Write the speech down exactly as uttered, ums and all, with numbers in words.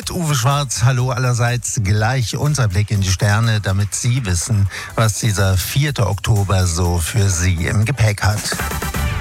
Mit Uwe Schwarz, hallo allerseits, gleich unser Blick in die Sterne, damit Sie wissen, was dieser vierte Oktober so für Sie im Gepäck hat.